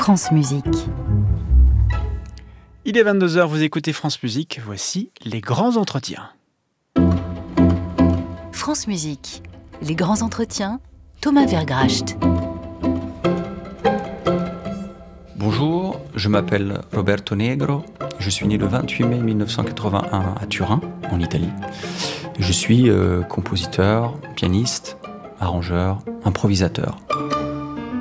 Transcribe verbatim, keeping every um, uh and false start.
France Musique. Il est vingt-deux heures, vous écoutez France Musique, voici les grands entretiens. France Musique, les grands entretiens, Thomas Vergracht. Bonjour, je m'appelle Roberto Negro, je suis né le vingt-huit mai mille neuf cent quatre-vingt-un à Turin, en Italie. Je suis euh, compositeur, pianiste, arrangeur, improvisateur.